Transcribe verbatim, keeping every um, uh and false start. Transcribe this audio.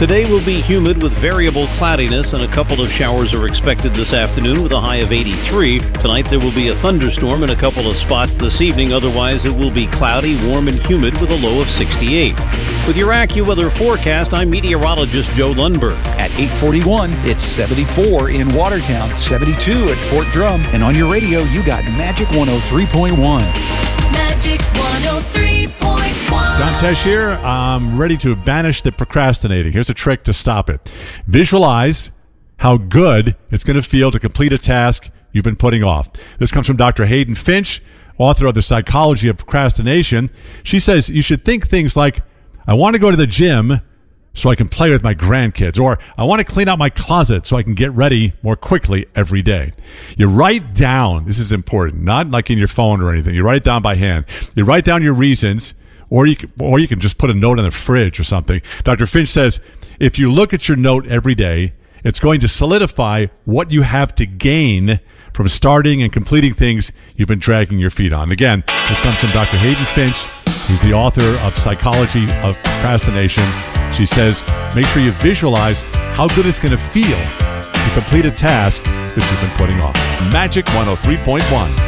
Today will be humid with variable cloudiness, and a couple of showers are expected this afternoon with a high of eighty-three. Tonight there will be a thunderstorm in a couple of spots this evening. Otherwise, it will be cloudy, warm, and humid with a low of sixty-eight. With your AccuWeather forecast, I'm meteorologist Joe Lundberg. At eight forty-one, it's seventy-four in Watertown, seventy-two at Fort Drum, and on your radio, you got Magic one oh three point one. Magic one oh three point one. John Tesh here. I'm ready to banish the procrastinating. Here's a trick to stop it. Visualize how good it's going to feel to complete a task you've been putting off. This comes from Doctor Hayden Finch, author of The Psychology of Procrastination. She says you should think things like, I want to go to the gym so I can play with my grandkids, or I want to clean out my closet so I can get ready more quickly every day. You write down, this is important, not like in your phone or anything. You write it down by hand. You write down your reasons, or you can, or you can just put a note on the fridge or something. Doctor Finch says, if you look at your note every day, it's going to solidify what you have to gain from starting and completing things you've been dragging your feet on. Again, this comes from Doctor Hayden Finch. He's the author of Psychology of Procrastination. She says, make sure you visualize how good it's going to feel to complete a task that you've been putting off. Magic one oh three point one.